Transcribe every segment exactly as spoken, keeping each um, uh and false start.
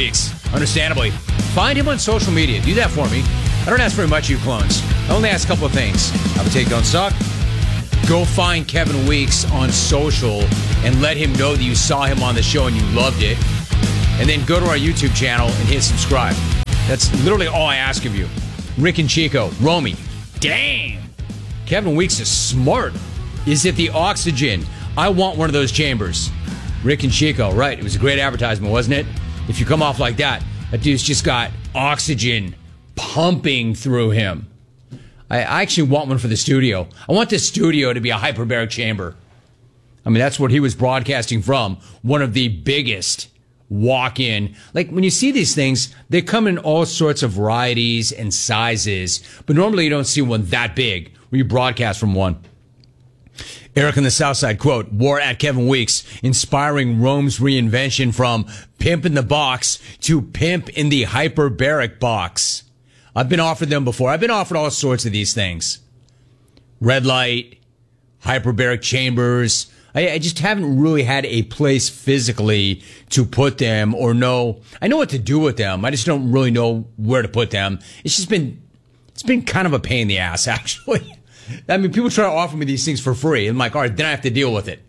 Weeks, understandably. Find him on social media. Do that for me. I don't ask very much, you clones. I only ask a couple of things. Have a take, don't suck. Go find Kevin Weeks on social and let him know that you saw him on the show and you loved it. And then go to our YouTube channel and hit subscribe. That's literally all I ask of you. Rick and Chico, Romy, damn. Kevin Weeks is smart. Is it the oxygen? I want one of those chambers. Rick and Chico, right. It was a great advertisement, wasn't it? If you come off like that, that dude's just got oxygen pumping through him. I actually want one for the studio. I want the studio to be a hyperbaric chamber. I mean, that's what he was broadcasting from. One of the biggest walk-in. Like, when you see these things, they come in all sorts of varieties and sizes, but normally you don't see one that big when you broadcast from one. Eric on the South Side, quote, war at Kevin Weeks, inspiring Rome's reinvention from pimp in the box to pimp in the hyperbaric box. I've been offered them before. I've been offered all sorts of these things. Red light, hyperbaric chambers. I, I just haven't really had a place physically to put them or know. I know what to do with them. I just don't really know where to put them. It's just been, it's been kind of a pain in the ass, actually. I mean, people try to offer me these things for free. I'm like, all right, then I have to deal with it.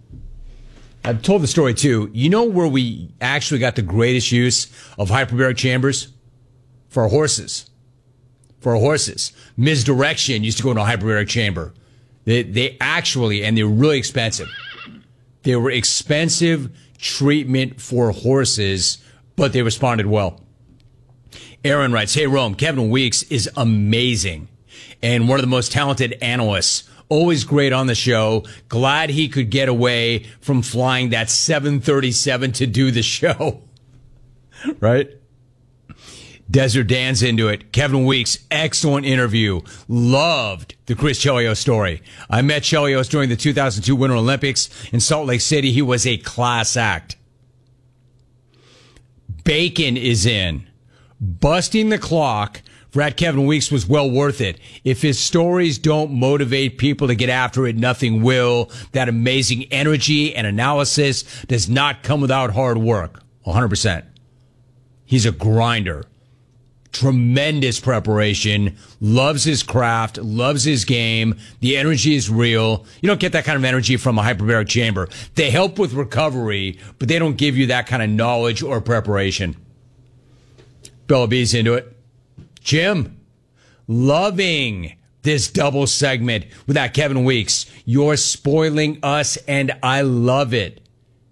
I've told the story, too. You know where we actually got the greatest use of hyperbaric chambers? For our horses. For our horses. Misdirection used to go into a hyperbaric chamber. They, they actually, and they're really expensive. They were expensive treatment for horses, but they responded well. Aaron writes, hey, Rome, Kevin Weeks is amazing and one of the most talented analysts. Always great on the show. Glad he could get away from flying that seven thirty-seven to do the show. Right? Desert Dan's into it. Kevin Weeks, excellent interview. Loved the Chris Chelios story. I met Chelios during the two thousand two Winter Olympics in Salt Lake City. He was a class act. Bacon is in. Busting the clock for at Kevin Weeks was well worth it. If his stories don't motivate people to get after it, nothing will. That amazing energy and analysis does not come without hard work. one hundred percent. He's a grinder. Tremendous preparation, loves his craft, loves his game. The energy is real. You don't get that kind of energy from a hyperbaric chamber. They help with recovery, but they don't give you that kind of knowledge or preparation. Bella B's into it. Jim, loving this double segment with that Kevin Weeks. You're spoiling us, and I love it.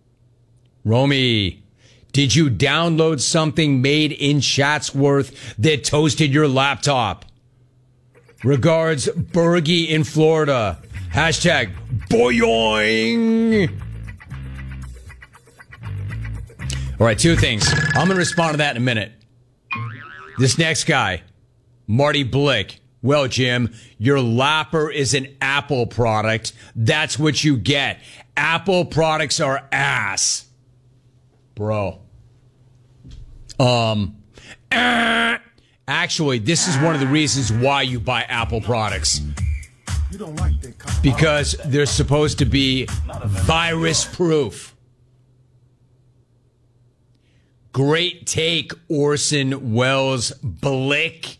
Romy, did you download something made in Chatsworth that toasted your laptop? Regards, Bergie in Florida. Hashtag boyoing. All right, two things. I'm going to respond to that in a minute. This next guy, Marty Blick. Well, Jim, your lapper is an Apple product. That's what you get. Apple products are ass. Bro. Um, uh, actually, this is one of the reasons why you buy Apple products. You don't like that kind. Because they're supposed to be virus proof. Great take, Orson Welles Blick.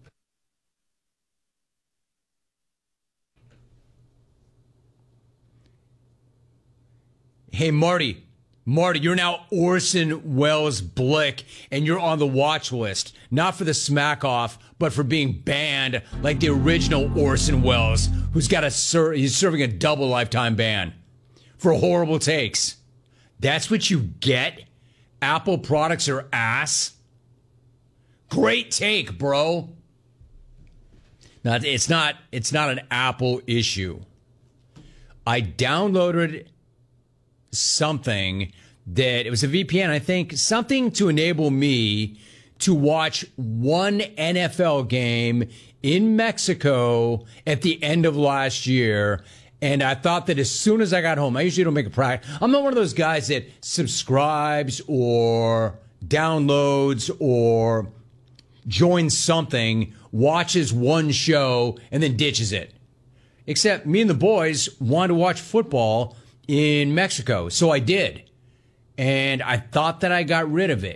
Hey, Marty. Marty, you're now Orson Welles Blick, and you're on the watch list. Not for the smack off, but for being banned like the original Orson Welles, who's got a ser- he's serving a double lifetime ban for horrible takes. That's what you get? Apple products are ass? Great take, bro. Now, it's not, it's not an Apple issue. I downloaded something that it was a V P N, I think, something to enable me to watch one N F L game in Mexico at the end of last year. And I thought that as soon as I got home, I usually don't make a practice. I'm not one of those guys that subscribes or downloads or joins something, watches one show, and then ditches it. Except me and the boys wanted to watch football in Mexico. So I did. And I thought that I got rid of it.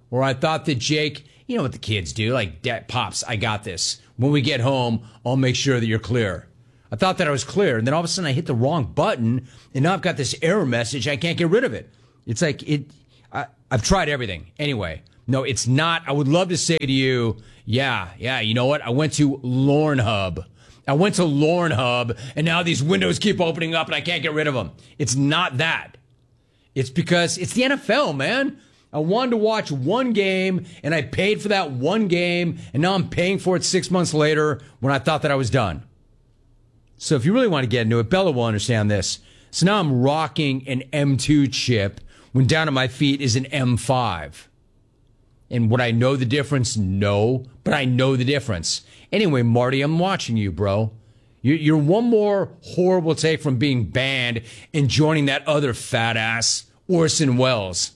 Or I thought that Jake, you know what the kids do, like, Dad, Pops, I got this. When we get home, I'll make sure that you're clear. I thought that I was clear, and then all of a sudden I hit the wrong button, and now I've got this error message. I can't get rid of it. It's like, it. I, I've tried everything. Anyway, no, it's not. I would love to say to you, yeah, yeah, you know what? I went to LornHub. I went to LornHub, and now these windows keep opening up, and I can't get rid of them. It's not that. It's because it's the N F L, man. I wanted to watch one game, and I paid for that one game, and now I'm paying for it six months later when I thought that I was done. So if you really want to get into it, Bella will understand this. So now I'm rocking an M two chip when down at my feet is an M five. And would I know the difference? No, but I know the difference. Anyway, Marty, I'm watching you, bro. You're one more horrible take from being banned and joining that other fat ass, Orson Welles.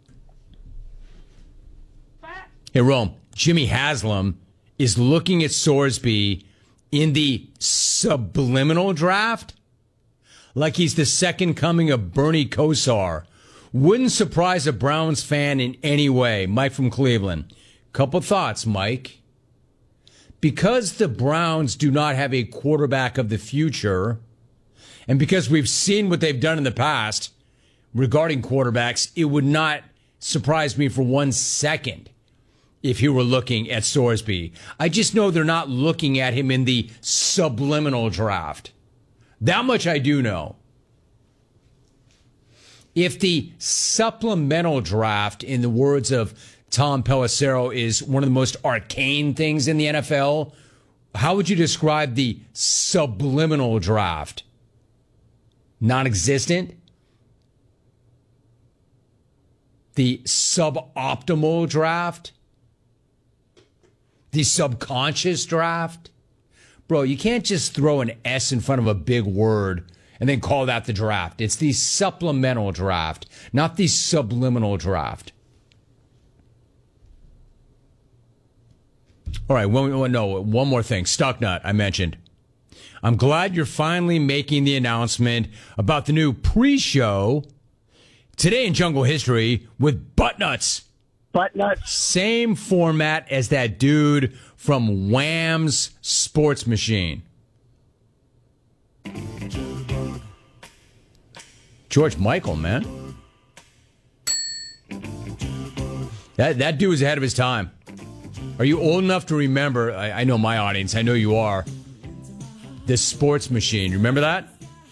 Hey, Rome, Jimmy Haslam is looking at Sorsby in the subliminal draft like he's the second coming of Bernie Kosar. Wouldn't surprise a Browns fan in any way. Mike from Cleveland. Couple thoughts, Mike. Because the Browns do not have a quarterback of the future, and because we've seen what they've done in the past regarding quarterbacks, it would not surprise me for one second if he were looking at Sorsby. I just know they're not looking at him in the subliminal draft. That much I do know. If the supplemental draft, in the words of Tom Pelissero, is one of the most arcane things in the N F L, how would you describe the subliminal draft? Non-existent? The suboptimal draft? The subconscious draft? Bro, you can't just throw an S in front of a big word and then call that the draft. It's the supplemental draft, not the subliminal draft. All right, one, no, one more thing. Stucknut, I mentioned. I'm glad you're finally making the announcement about the new pre-show today in Jungle History with Buttnuts. Buttnuts. Same format as that dude from Wham's Sports Machine. George Michael, man. That that dude was ahead of his time. Are you old enough to remember? I, I know my audience. I know you are. This Sports Machine. You remember that?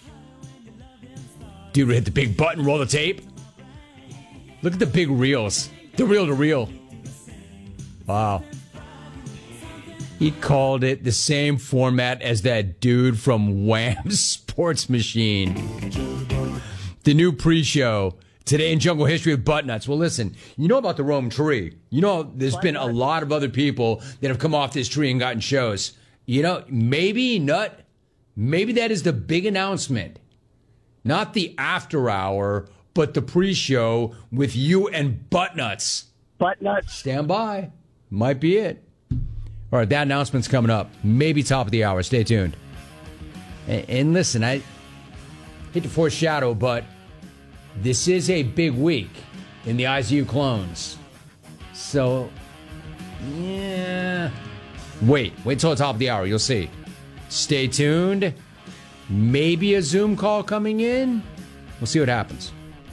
Dude would hit the big button, roll the tape. Look at the big reels. The reel to reel. Wow. He called it the same format as that dude from Wham's Sports Machine. The new pre-show today in Jungle History with Buttnuts. Well, listen, you know about the Rome tree. You know there's been a lot of other people that have come off this tree and gotten shows. You know, maybe, Nut, maybe that is the big announcement. Not the after hour, but the pre-show with you and Buttnuts. Buttnuts. Stand by. Might be it. All right, that announcement's coming up. Maybe top of the hour. Stay tuned. And, and listen, I hate to foreshadow, but this is a big week in the I Z U clones. So, yeah. Wait. Wait till the top of the hour. You'll see. Stay tuned. Maybe a Zoom call coming in. We'll see what happens.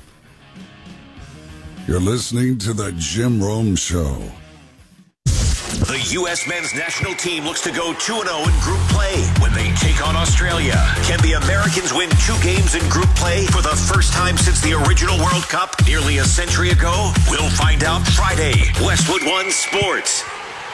You're listening to The Jim Rome Show. The U S men's national team looks to go two and oh in group play when they take on Australia. Can the Americans win two games in group play for the first time since the original World Cup nearly a century ago? We'll find out Friday. Westwood One Sports.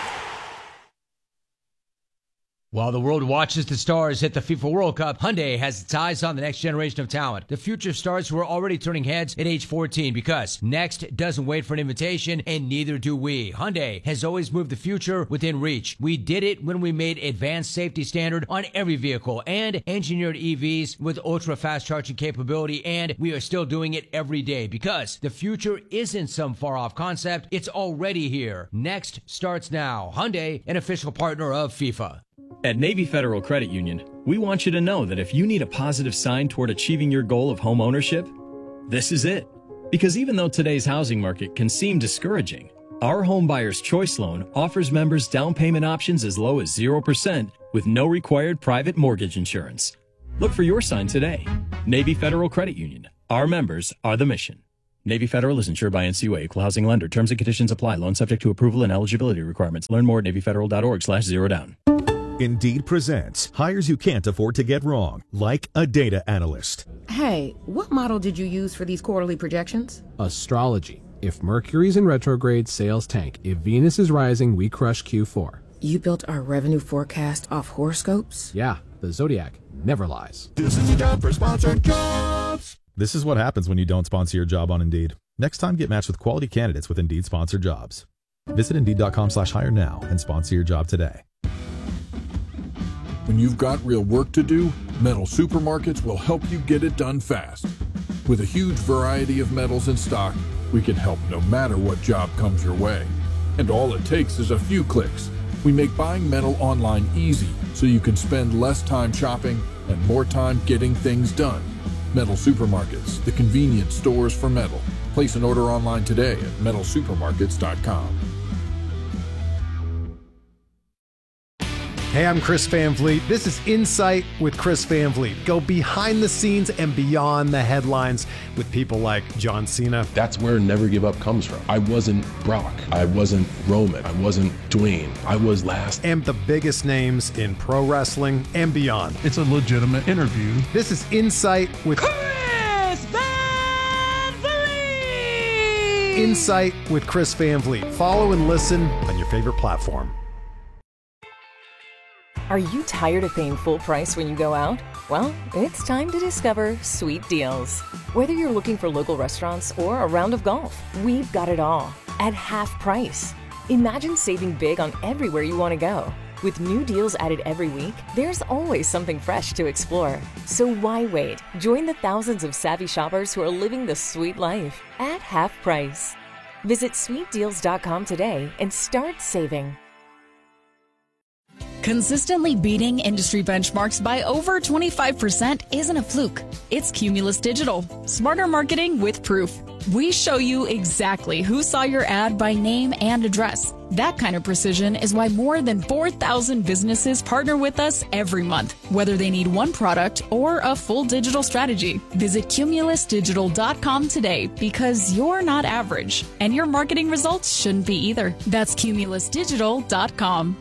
While the world watches the stars hit the FIFA World Cup, Hyundai has its eyes on the next generation of talent. The future stars who are already turning heads at age fourteen, because next doesn't wait for an invitation, and neither do we. Hyundai has always moved the future within reach. We did it when we made advanced safety standard on every vehicle and engineered E Vs with ultra-fast charging capability, and we are still doing it every day because the future isn't some far-off concept. It's already here. Next starts now. Hyundai, an official partner of FIFA. At Navy Federal Credit Union, we want you to know that if you need a positive sign toward achieving your goal of home ownership, this is it. Because even though today's housing market can seem discouraging, Our Home Buyer's Choice Loan offers members down payment options as low as zero percent with no required private mortgage insurance. Look for your sign today. Navy Federal Credit Union. Our members are the mission. Navy Federal is insured by N C U A, Equal Housing Lender. Terms and conditions apply. Loan subject to approval and eligibility requirements. Learn more at NavyFederal.org slash zero down. Indeed presents hires you can't afford to get wrong, like a data analyst. Hey, what model did you use for these quarterly projections? Astrology. If Mercury's in retrograde, sales tank. If Venus is rising, we crush Q four. You built our revenue forecast off horoscopes? Yeah, the Zodiac never lies. This is your job for sponsored jobs. This is what happens when you don't sponsor your job on Indeed. Next time, get matched with quality candidates with Indeed sponsored jobs. Visit Indeed.com slash hire now and sponsor your job today. When you've got real work to do, Metal Supermarkets will help you get it done fast. With a huge variety of metals in stock, we can help no matter what job comes your way. And all it takes is a few clicks. We make buying metal online easy so you can spend less time shopping and more time getting things done. Metal Supermarkets, the convenience stores for metal. Place an order online today at metal supermarkets dot com. Hey, I'm Chris Van Vliet. This is Insight with Chris Van Vliet. Go behind the scenes and beyond the headlines with people like John Cena. That's where Never Give Up comes from. I wasn't Brock. I wasn't Roman. I wasn't Dwayne. I was last. And the biggest names in pro wrestling and beyond. It's a legitimate interview. This is Insight with Chris Van Vliet. Insight with Chris Van Vliet. Follow and listen on your favorite platform. Are you tired of paying full price when you go out? Well, it's time to discover Sweet Deals. Whether you're looking for local restaurants or a round of golf, we've got it all at half price. Imagine saving big on everywhere you want to go. With new deals added every week, there's always something fresh to explore. So why wait? Join the thousands of savvy shoppers who are living the sweet life at half price. Visit sweet deals dot com today and start saving. Consistently beating industry benchmarks by over twenty-five percent isn't a fluke. It's Cumulus Digital. Smarter marketing with proof. We show you exactly who saw your ad by name and address. That kind of precision is why more than four thousand businesses partner with us every month, whether they need one product or a full digital strategy. Visit Cumulus Digital dot com today because you're not average, and your marketing results shouldn't be either. That's Cumulus Digital dot com.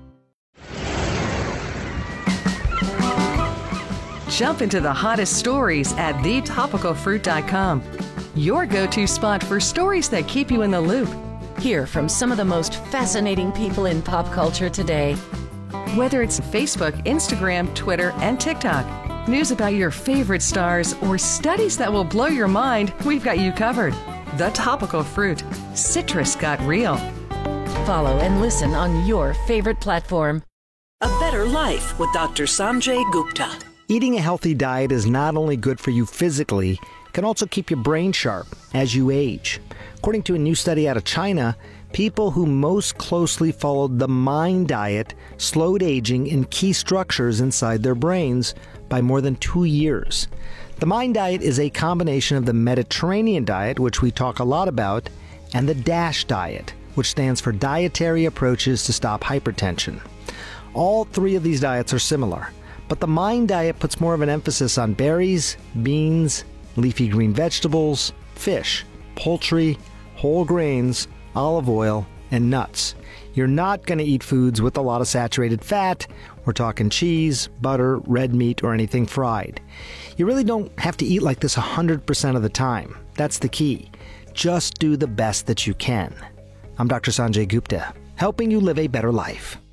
Jump into the hottest stories at the topical fruit dot com. Your go-to spot for stories that keep you in the loop. Hear from some of the most fascinating people in pop culture today. Whether it's Facebook, Instagram, Twitter, and TikTok, news about your favorite stars, or studies that will blow your mind, we've got you covered. The Topical Fruit. Citrus got real. Follow and listen on your favorite platform. A Better Life with Doctor Sanjay Gupta. Eating a healthy diet is not only good for you physically, it can also keep your brain sharp as you age. According to a new study out of China, people who most closely followed the MIND diet slowed aging in key structures inside their brains by more than two years. The MIND diet is a combination of the Mediterranean diet, which we talk a lot about, and the DASH diet, which stands for Dietary Approaches to Stop Hypertension. All three of these diets are similar. But the MIND diet puts more of an emphasis on berries, beans, leafy green vegetables, fish, poultry, whole grains, olive oil, and nuts. You're not going to eat foods with a lot of saturated fat. We're talking cheese, butter, red meat, or anything fried. You really don't have to eat like this one hundred percent of the time. That's the key. Just do the best that you can. I'm Doctor Sanjay Gupta, helping you live a better life.